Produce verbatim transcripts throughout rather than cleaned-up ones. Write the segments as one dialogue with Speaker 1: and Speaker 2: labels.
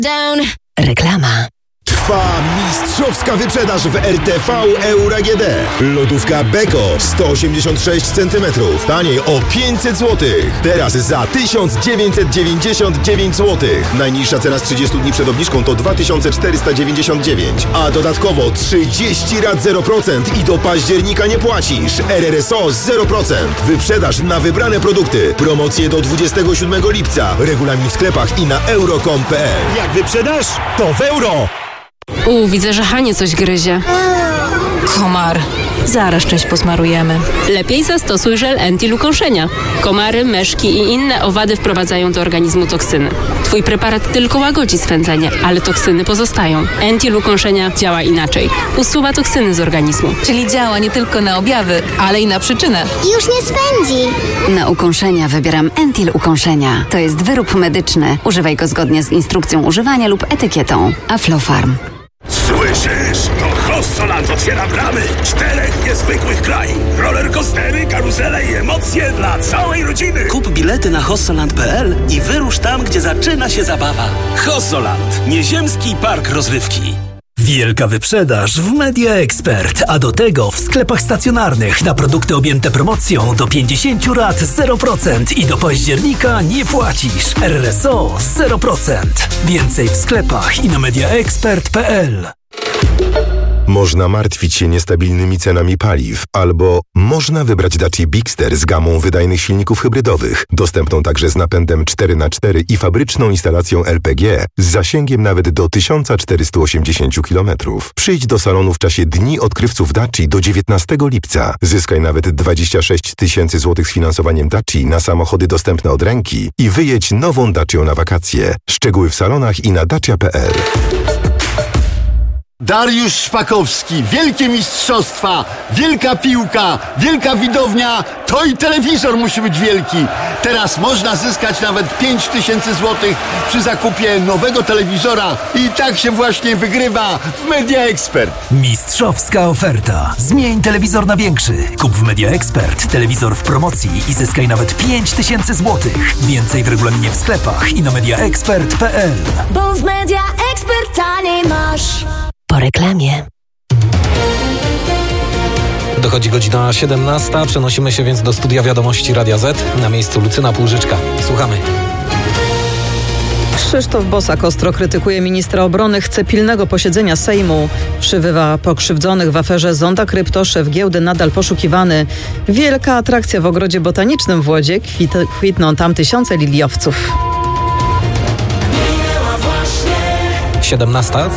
Speaker 1: Down. Reklama.
Speaker 2: Trwa mistrzowska wyprzedaż w R T V Euro A G D. Lodówka Beko sto osiemdziesiąt sześć centymetrów. Taniej o pięćset złotych. Teraz za tysiąc dziewięćset dziewięćdziesiąt dziewięć złotych. Najniższa cena z trzydziestu dni przed obniżką to dwa tysiące czterysta dziewięćdziesiąt dziewięć. A dodatkowo trzydzieści rat zero procent i do października nie płacisz. R R S O zero procent. Wyprzedaż na wybrane produkty. Promocje do dwudziestego siódmego lipca. Regulamin w sklepach i na euro kropka com kropka p l.
Speaker 3: Jak wyprzedasz, to w euro!
Speaker 4: U, widzę, że Hanie coś gryzie.
Speaker 5: Komar. Zaraz czymś posmarujemy.
Speaker 4: Lepiej zastosuj żel Entil ukąszenia. Komary, meszki i inne owady wprowadzają do organizmu toksyny. Twój preparat tylko łagodzi swędzenie, ale toksyny pozostają. Entil ukąszenia działa inaczej. Usuwa toksyny z organizmu.
Speaker 5: Czyli działa nie tylko na objawy, ale i na przyczynę.
Speaker 6: Już nie swędzi.
Speaker 1: Na ukąszenia wybieram Entil ukąszenia. To jest wyrób medyczny. Używaj go zgodnie z instrukcją używania lub etykietą. Aflofarm.
Speaker 3: Słyszysz? To Hossoland otwiera bramy czterech niezwykłych krain. Rollercoastery, karuzele i emocje dla całej rodziny.
Speaker 7: Kup bilety na hossoland kropka p l i wyrusz tam, gdzie zaczyna się zabawa. Hossoland. Nieziemski park rozrywki.
Speaker 8: Wielka wyprzedaż w Media Expert, a do tego w sklepach stacjonarnych na produkty objęte promocją do pięćdziesiąt rat zero procent i do października nie płacisz. R R S O zero procent. Więcej w sklepach i na media expert kropka p l.
Speaker 2: Można martwić się niestabilnymi cenami paliw, albo można wybrać Dacia Bigster z gamą wydajnych silników hybrydowych, dostępną także z napędem cztery na cztery i fabryczną instalacją L P G z zasięgiem nawet do tysiąc czterysta osiemdziesiąt kilometrów. Przyjdź do salonu w czasie Dni Odkrywców Dacia do dziewiętnastego lipca. Zyskaj nawet dwadzieścia sześć tysięcy złotych z finansowaniem Dacia na samochody dostępne od ręki i wyjedź nową Dacią na wakacje. Szczegóły w salonach i na dacia kropka p l.
Speaker 9: Dariusz Szpakowski, wielkie mistrzostwa, wielka piłka, wielka widownia, to i telewizor musi być wielki. Teraz można zyskać nawet pięć tysięcy złotych przy zakupie nowego telewizora i tak się właśnie wygrywa w Media Expert.
Speaker 8: Mistrzowska oferta. Zmień telewizor na większy. Kup w Media Expert telewizor w promocji i zyskaj nawet pięć tysięcy złotych. Więcej w regulaminie w sklepach i na media expert kropka p l.
Speaker 6: Bo w Media Expert taniej masz.
Speaker 1: Po reklamie.
Speaker 10: Dochodzi godzina siedemnasta. Przenosimy się więc do studia wiadomości Radia Z. Na miejscu Lucyna Półżyczka. Słuchamy.
Speaker 11: Krzysztof Bosak ostro krytykuje ministra obrony, chce pilnego posiedzenia Sejmu. Przybywa pokrzywdzonych w aferze Zonda Krypto, szef giełdy nadal poszukiwany. Wielka atrakcja w ogrodzie botanicznym w Łodzi. Kwit- kwitną tam tysiące liliowców.
Speaker 10: siedemnasta.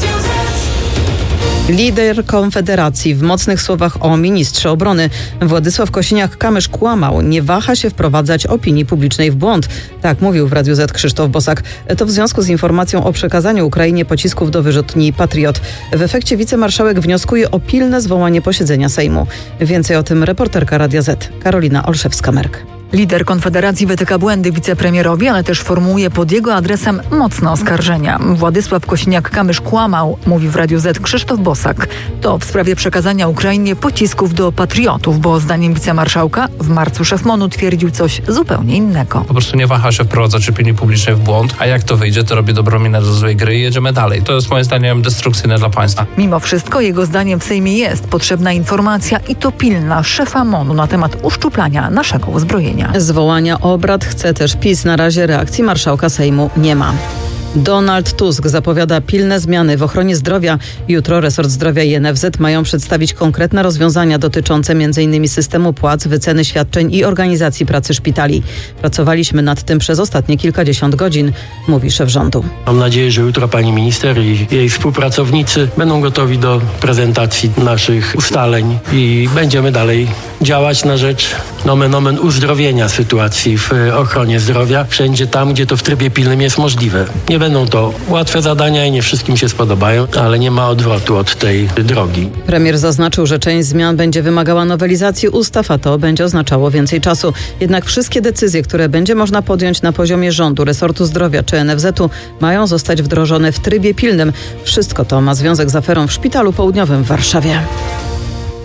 Speaker 11: Lider Konfederacji w mocnych słowach o ministrze obrony. Władysław Kosiniak-Kamysz kłamał. Nie waha się wprowadzać opinii publicznej w błąd. Tak mówił w Radiu Z Krzysztof Bosak. To w związku z informacją o przekazaniu Ukrainie pocisków do wyrzutni Patriot. W efekcie wicemarszałek wnioskuje o pilne zwołanie posiedzenia Sejmu. Więcej o tym reporterka Radia Z Karolina Olszewska-Merk.
Speaker 5: Lider Konfederacji wytyka błędy wicepremierowi, ale też formułuje pod jego adresem mocne oskarżenia. Władysław Kosiniak-Kamysz kłamał, mówi w Radiu Z Krzysztof Bosak. To w sprawie przekazania Ukrainie pocisków do patriotów, bo zdaniem wicemarszałka w marcu szef MONU twierdził coś zupełnie innego.
Speaker 12: Po prostu nie waha się wprowadzać opinii publicznej w błąd, a jak to wyjdzie, to robi dobrą minę do złej gry i jedziemy dalej. To jest moim zdaniem destrukcyjne dla państwa.
Speaker 5: Mimo wszystko jego zdaniem w Sejmie jest potrzebna informacja i to pilna szefa MONU na temat uszczuplania naszego uzbrojenia.
Speaker 11: Zwołania obrad chce też PiS. Na razie reakcji marszałka Sejmu nie ma. Donald Tusk zapowiada pilne zmiany w ochronie zdrowia. Jutro resort zdrowia i N F Z mają przedstawić konkretne rozwiązania dotyczące m in systemu płac, wyceny świadczeń i organizacji pracy szpitali. Pracowaliśmy nad tym przez ostatnie kilkadziesiąt godzin, mówi szef rządu.
Speaker 13: Mam nadzieję, że jutro pani minister i jej współpracownicy będą gotowi do prezentacji naszych ustaleń i będziemy dalej działać na rzecz nomen omen uzdrowienia sytuacji w ochronie zdrowia wszędzie tam, gdzie to w trybie pilnym jest możliwe. Nie będą to łatwe zadania i nie wszystkim się spodobają, ale nie ma odwrotu od tej drogi.
Speaker 11: Premier zaznaczył, że część zmian będzie wymagała nowelizacji ustaw, a to będzie oznaczało więcej czasu. Jednak wszystkie decyzje, które będzie można podjąć na poziomie rządu, resortu zdrowia czy N F Z-u, mają zostać wdrożone w trybie pilnym. Wszystko to ma związek z aferą w Szpitalu Południowym w Warszawie.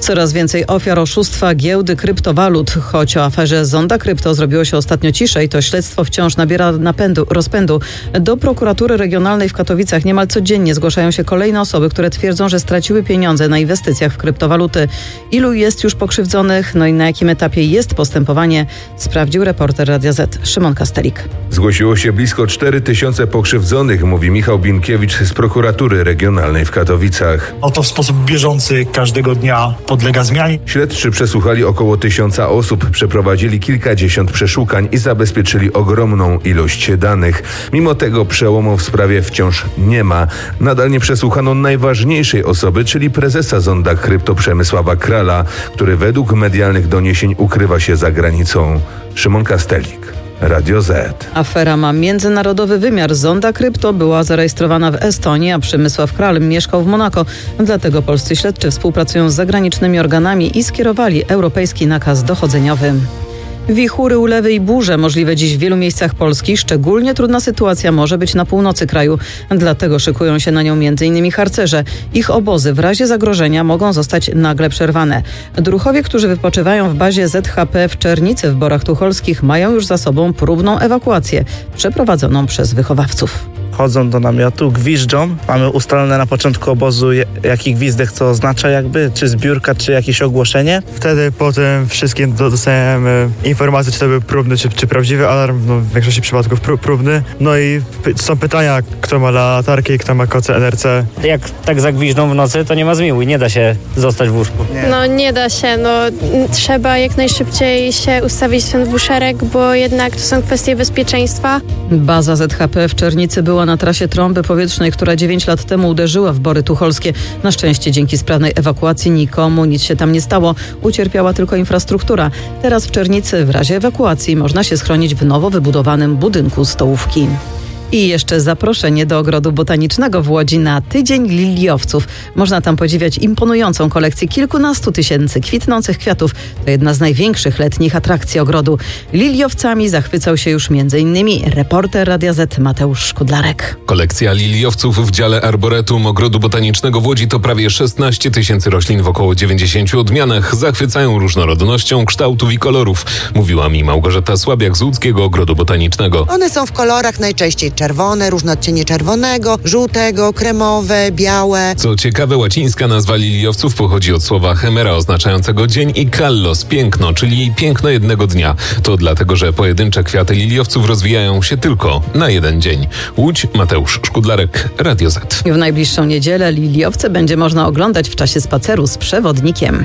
Speaker 11: Coraz więcej ofiar oszustwa giełdy kryptowalut. Choć o aferze Zonda Krypto zrobiło się ostatnio ciszej, to śledztwo wciąż nabiera napędu, rozpędu. Do prokuratury regionalnej w Katowicach niemal codziennie zgłaszają się kolejne osoby, które twierdzą, że straciły pieniądze na inwestycjach w kryptowaluty. Ilu jest już pokrzywdzonych, no i na jakim etapie jest postępowanie, sprawdził reporter Radia Z Szymon Kastelik.
Speaker 14: Zgłosiło się blisko cztery tysiące pokrzywdzonych, mówi Michał Binkiewicz z prokuratury regionalnej w Katowicach.
Speaker 15: Oto w sposób bieżący każdego dnia podlega zmianie.
Speaker 14: Śledczy przesłuchali około tysiąca osób, przeprowadzili kilkadziesiąt przeszukań i zabezpieczyli ogromną ilość danych. Mimo tego przełomu w sprawie wciąż nie ma. Nadal nie przesłuchano najważniejszej osoby, czyli prezesa Zonda Krypto Przemysława Krala, który według medialnych doniesień ukrywa się za granicą. Szymon Kastelik, Radio Z.
Speaker 11: Afera ma międzynarodowy wymiar. Zonda Krypto była zarejestrowana w Estonii, a Przemysław Kral mieszkał w Monako. Dlatego polscy śledczy współpracują z zagranicznymi organami i skierowali europejski nakaz dochodzeniowy. Wichury, ulewy i burze możliwe dziś w wielu miejscach Polski. Szczególnie trudna sytuacja może być na północy kraju. Dlatego szykują się na nią między innymi harcerze. Ich obozy w razie zagrożenia mogą zostać nagle przerwane. Druhowie, którzy wypoczywają w bazie Z H P w Czernicy w Borach Tucholskich, mają już za sobą próbną ewakuację przeprowadzoną przez wychowawców.
Speaker 16: Chodzą do namiotu, gwiżdżą. Mamy ustalone na początku obozu, jaki gwizdek co oznacza jakby, czy zbiórka, czy jakieś ogłoszenie.
Speaker 17: Wtedy po tym wszystkim dostajemy informacje, czy to był próbny, czy, czy prawdziwy alarm, no w większości przypadków pró- próbny. No i py- są pytania, kto ma latarki, kto ma koce N R C.
Speaker 18: Jak tak zagwiżdżą w nocy, to nie ma zmiłuj, nie da się zostać w łóżku.
Speaker 19: Nie. No nie da się, no trzeba jak najszybciej się ustawić w ten dwuszereg, bo jednak to są kwestie bezpieczeństwa.
Speaker 11: Baza Z H P w Czernicy była na trasie trąby powietrznej, która dziewięć lat temu uderzyła w Bory Tucholskie. Na szczęście dzięki sprawnej ewakuacji nikomu nic się tam nie stało. Ucierpiała tylko infrastruktura. Teraz w Czernicy w razie ewakuacji można się schronić w nowo wybudowanym budynku stołówki. I jeszcze zaproszenie do Ogrodu Botanicznego w Łodzi na Tydzień Liliowców. Można tam podziwiać imponującą kolekcję kilkunastu tysięcy kwitnących kwiatów. To jedna z największych letnich atrakcji ogrodu. Liliowcami zachwycał się już między innymi reporter Radia Z Mateusz Szkudlarek.
Speaker 20: Kolekcja liliowców w dziale Arboretum Ogrodu Botanicznego w Łodzi to prawie szesnaście tysięcy roślin w około dziewięćdziesięciu odmianach. Zachwycają różnorodnością kształtów i kolorów, mówiła mi Małgorzata Słabiak z Łódzkiego Ogrodu Botanicznego.
Speaker 21: One są w kolorach najczęściej czerwone, różne odcienie czerwonego, żółtego, kremowe, białe.
Speaker 20: Co ciekawe, łacińska nazwa liliowców pochodzi od słowa chemera oznaczającego dzień i kallos, piękno, czyli piękno jednego dnia. To dlatego, że pojedyncze kwiaty liliowców rozwijają się tylko na jeden dzień. Łódź, Mateusz Szkudlarek, Radio Z.
Speaker 11: W najbliższą niedzielę liliowce będzie można oglądać w czasie spaceru z przewodnikiem.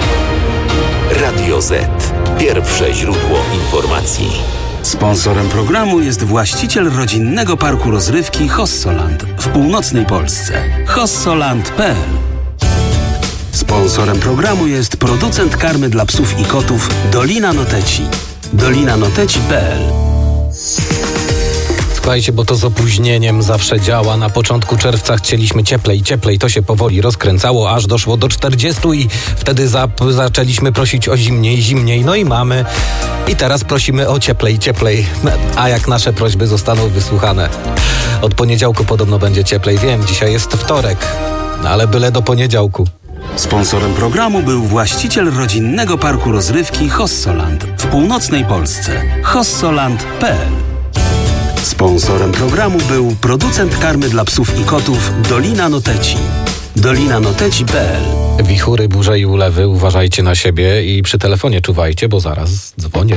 Speaker 22: Radio Z. Pierwsze źródło informacji.
Speaker 7: Sponsorem programu jest właściciel rodzinnego parku rozrywki Hossoland w północnej Polsce. hossoland kropka p l. Sponsorem programu jest producent karmy dla psów i kotów Dolina Noteci. dolina noteci kropka p l.
Speaker 10: Słuchajcie, bo to z opóźnieniem zawsze działa. Na początku czerwca chcieliśmy cieplej, cieplej. To się powoli rozkręcało, aż doszło do czterdziestu i wtedy zap- zaczęliśmy prosić o zimniej, zimniej. No i mamy. I teraz prosimy o cieplej, cieplej. A jak nasze prośby zostaną wysłuchane? Od poniedziałku podobno będzie cieplej. Wiem, dzisiaj jest wtorek, ale byle do poniedziałku.
Speaker 7: Sponsorem programu był właściciel rodzinnego parku rozrywki Hossoland w północnej Polsce. hossoland kropka p l. Sponsorem programu był producent karmy dla psów i kotów Dolina Noteci. dolina noteci kropka p l.
Speaker 10: Wichury, burze i ulewy, uważajcie na siebie i przy telefonie czuwajcie, bo zaraz dzwonię.